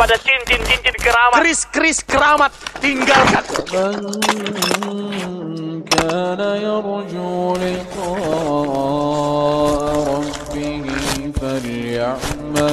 kepada cincin-cincin keramat. Keris-keris keramat tinggalkan. من كان يرجو لقاء ربه فليعمل